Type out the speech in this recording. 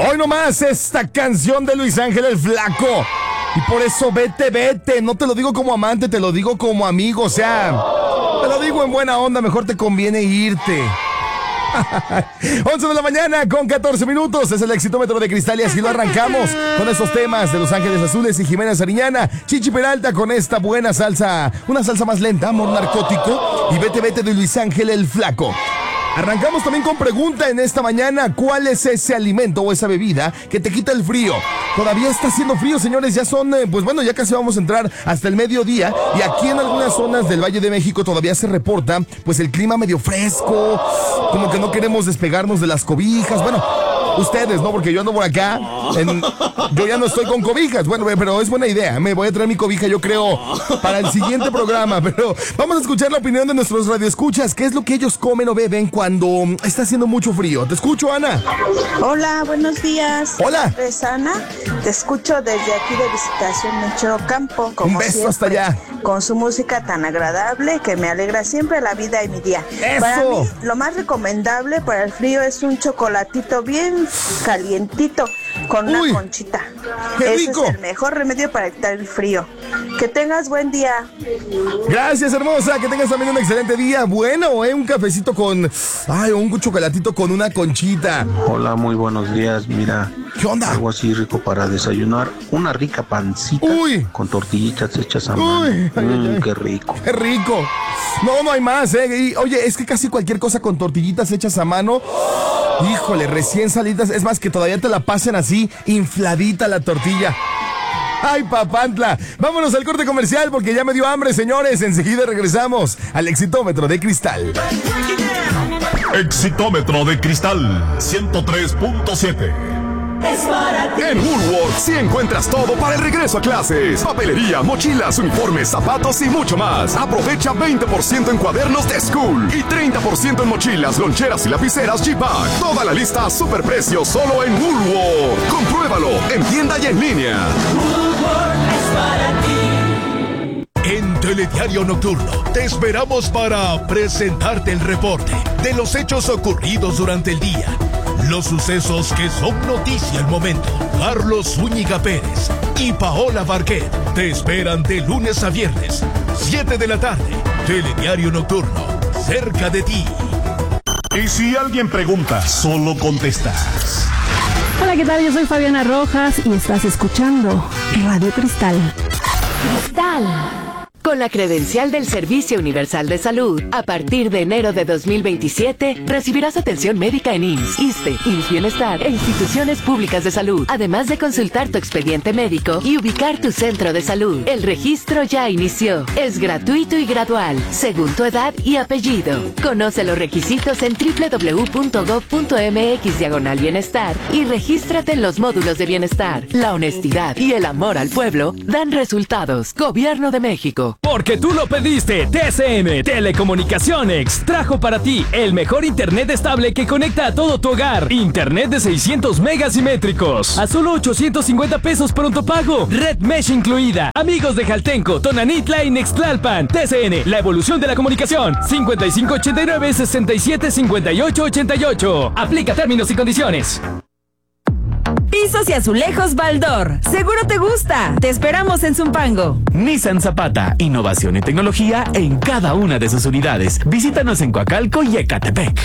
Hoy nomás esta canción de Luis Ángel el Flaco. Y por eso vete. No te lo digo como amante, te lo digo como amigo. O sea, te lo digo en buena onda. Mejor te conviene irte. 11 de la mañana con 14 minutos. Es el Exitómetro de Cristal y así lo arrancamos con estos temas de Los Ángeles Azules y Jimena Sariñana. Chichi Peralta con esta buena salsa. Una salsa más lenta, Amor Narcótico. Y vete de Luis Ángel el Flaco. Arrancamos también con pregunta en esta mañana. ¿Cuál es ese alimento o esa bebida que te quita el frío? Todavía está haciendo frío, señores. Ya son, ya casi vamos a entrar hasta el mediodía. Y aquí en algunas zonas del Valle de México todavía se reporta, pues, el clima medio fresco. Como que no queremos despegarnos de las cobijas. Bueno, ustedes, ¿no? Porque yo ando por acá. Yo ya no estoy con cobijas. Bueno, pero es buena idea. Me voy a traer mi cobija, yo creo, para el siguiente programa. Pero vamos a escuchar la opinión de nuestros radioescuchas. ¿Qué es lo que ellos comen o beben cuando está haciendo mucho frío? Te escucho, Ana. Hola, buenos días. Hola. Es Ana. Te escucho desde aquí de Visitación Menchero-Campo. Un beso siempre, hasta allá. Con su música tan agradable que me alegra siempre la vida y mi día. ¡Eso! Para mí, lo más recomendable para el frío es un chocolatito bien calientito con una conchita. ¡Qué Ese rico! es el mejor remedio para evitar el frío. Que tengas buen día. Gracias, hermosa. Que tengas también un excelente día. Bueno, un cafecito con... un chocolatito con una conchita. Hola, muy buenos días. Mira, ¿qué onda? Algo así rico para desayunar. Una rica pancita. Uy. Con tortillitas hechas a mano. Qué rico. Qué rico. No hay más, Y, oye, es que casi cualquier cosa con tortillitas hechas a mano... Híjole, recién salidas. Es más, que todavía te la pasen así, infladita la tortilla. ¡Ay, papantla! Vámonos al corte comercial porque ya me dio hambre, señores. Enseguida regresamos al Exitómetro de Cristal. Exitómetro de Cristal 103.7. En Woolworth sí encuentras todo para el regreso a clases. Papelería, mochilas, uniformes, zapatos y mucho más. Aprovecha 20% en cuadernos de School y 30% en mochilas, loncheras y lapiceras G-Bag. Toda la lista a superprecio solo en Woolworth. Compruébalo en tienda y en línea. Woolworth es para ti. En Telediario Nocturno te esperamos para presentarte el reporte de los hechos ocurridos durante el día. Los sucesos que son noticia al momento. Carlos Zúñiga Pérez y Paola Barquet te esperan de lunes a viernes, 7 de la tarde. Telediario Nocturno, cerca de ti. Y si alguien pregunta, solo contestas. Hola, ¿qué tal? Yo soy Fabiana Rojas y estás escuchando Radio Cristal. Cristal. Con la credencial del Servicio Universal de Salud, a partir de enero de 2027, recibirás atención médica en IMSS, ISSSTE, IMSS Bienestar e instituciones públicas de salud, además de consultar tu expediente médico y ubicar tu centro de salud. El registro ya inició. Es gratuito y gradual, según tu edad y apellido. Conoce los requisitos en www.gov.mx/bienestar y regístrate en los módulos de bienestar. La honestidad y el amor al pueblo dan resultados. Gobierno de México. Porque tú lo pediste, TCM Telecomunicaciones trajo para ti el mejor internet estable que conecta a todo tu hogar. Internet de 600 megas simétricos a solo 850 pesos pronto pago. Red Mesh incluida. Amigos de Jaltenco, Tonanitla y Nextlalpan. TCN, la evolución de la comunicación. 5589-675888. Aplica términos y condiciones. Pisos y azulejos Baldor. Seguro te gusta. Te esperamos en Zumpango. Nissan Zapata. Innovación y tecnología en cada una de sus unidades. Visítanos en Coacalco y Ecatepec.